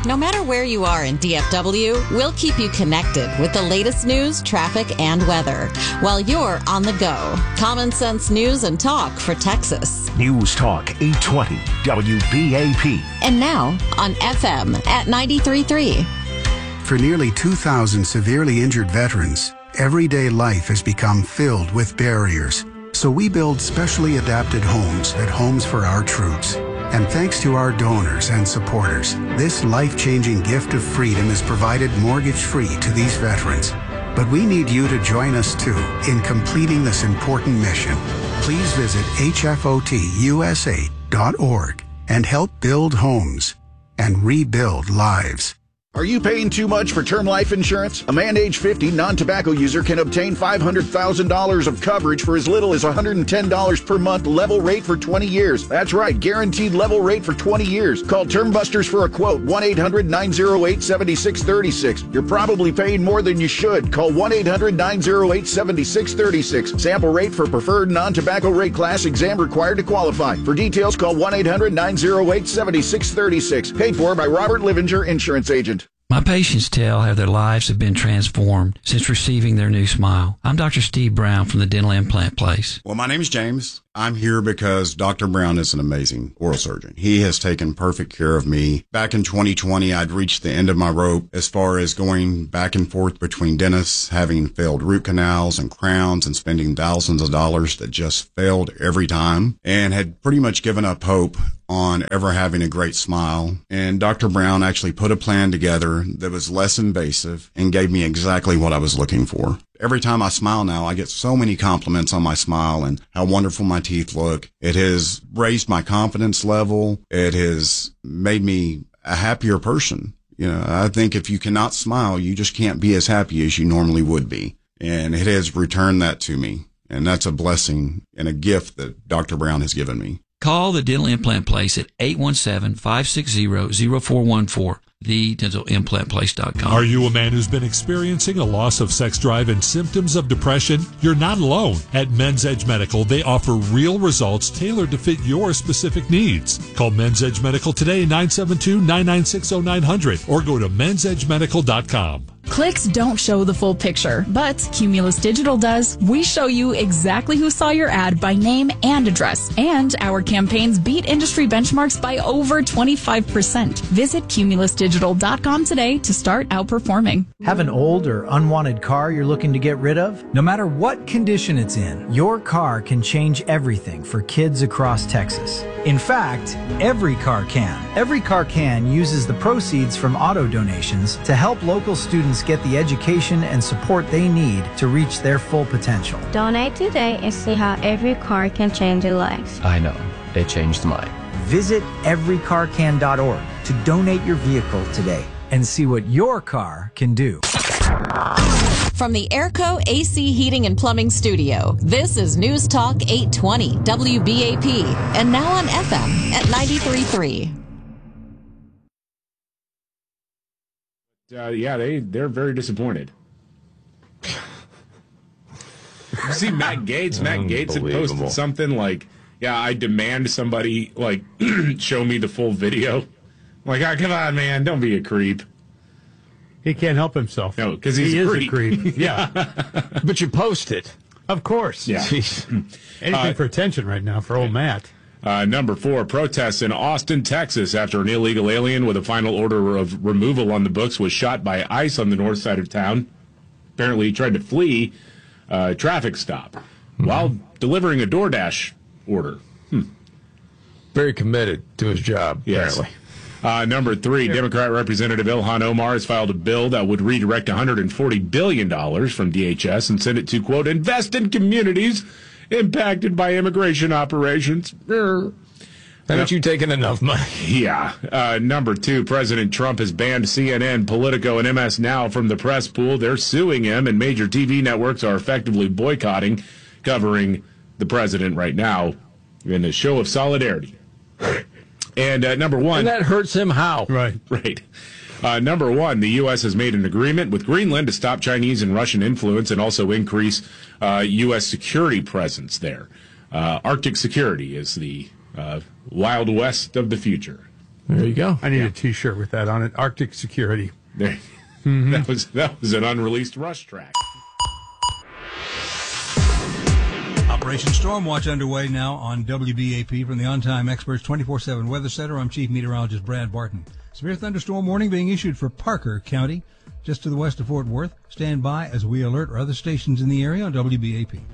No matter where you are in DFW, we'll keep you connected with the latest news, traffic, and weather while you're on the go. Common sense news and talk for Texas. News Talk 820 WBAP. And now on FM at 93.3. For nearly 2,000 severely injured veterans, everyday life has become filled with barriers. So we build specially adapted homes at Homes for Our Troops. And thanks to our donors and supporters, this life-changing gift of freedom is provided mortgage-free to these veterans. But we need you to join us, too, in completing this important mission. Please visit hfotusa.org and help build homes and rebuild lives. Are you paying too much for term life insurance? A man age 50 non-tobacco user can obtain $500,000 of coverage for as little as $110 per month, level rate for 20 years. That's right, guaranteed level rate for 20 years. Call Term Busters for a quote, 1-800-908-7636. You're probably paying more than you should. Call 1-800-908-7636. Sample rate for preferred non-tobacco rate class, exam required to qualify. For details, call 1-800-908-7636. Paid for by Robert Livinger, Insurance Agent. My patients tell how their lives have been transformed since receiving their new smile. I'm Dr. Steve Brown from the Dental Implant Place. Well, my name is James. I'm here because Dr. Brown is an amazing oral surgeon. He has taken perfect care of me. Back in 2020, I'd reached the end of my rope as far as going back and forth between dentists, having failed root canals and crowns and spending thousands of dollars that just failed every time, and had pretty much given up hope on ever having a great smile. And Dr. Brown actually put a plan together that was less invasive and gave me exactly what I was looking for. Every time I smile now, I get so many compliments on my smile and how wonderful my teeth look. It has raised my confidence level. It has made me a happier person. You know, I think if you cannot smile, you just can't be as happy as you normally would be. And it has returned that to me. And that's a blessing and a gift that Dr. Brown has given me. Call the Dental Implant Place at 817-560-0414. TheDentalImplantPlace.com. Are you a man who's been experiencing a loss of sex drive and symptoms of depression? You're not alone. At Men's Edge Medical, they offer real results tailored to fit your specific needs. Call Men's Edge Medical today, 972-996-0900, or go to mensedgemedical.com. Clicks don't show the full picture, but Cumulus Digital does. We show you exactly who saw your ad by name and address, and our campaigns beat industry benchmarks by over 25%. Visit cumulusdigital.com today to start outperforming. Have an old or unwanted car you're looking to get rid of? No matter what condition it's in, your car can change everything for kids across Texas. In fact, every car can. Every Car Can uses the proceeds from auto donations to help local students get the education and support they need to reach their full potential. Donate today and see how every car can change your life. I know. It changed mine. Visit everycarcan.org to donate your vehicle today and see what your car can do. From the Airco AC Heating and Plumbing Studio, this is News Talk 820 WBAP, and now on FM at 93.3. They're very disappointed. You see Matt Gaetz? Matt Gaetz had posted something like, I demand somebody, show me the full video. I'm like, come on, man, don't be a creep. He can't help himself. No, because he is a creep. Yeah. But you post it. Of course. Yeah. Anything for attention right now for old Matt. Number 4, protests in Austin, Texas after an illegal alien with a final order of removal on the books was shot by ICE on the north side of town. Apparently he tried to flee a traffic stop while delivering a DoorDash order. Very committed to his job, apparently. Number 3, Democrat Representative Ilhan Omar has filed a bill that would redirect $140 billion from DHS and send it to, quote, invest in communities impacted by immigration operations. Haven't you taken enough money? Yeah. Number 2, President Trump has banned CNN, Politico, and MS Now from the press pool. They're suing him, and major TV networks are effectively boycotting, covering the president right now in a show of solidarity. And number 1. And that hurts him how? Right. Number 1, the U.S. has made an agreement with Greenland to stop Chinese and Russian influence and also increase U.S. security presence there. Arctic security is the Wild West of the future. There you go. I need a T-shirt with that on it. Arctic Security. There. That was an unreleased Rush track. Operation Stormwatch underway now on WBAP from the On-Time Experts 24/7 Weather Center. I'm Chief Meteorologist Brad Barton. Severe thunderstorm warning being issued for Parker County, just to the west of Fort Worth. Stand by as we alert our other stations in the area on WBAP.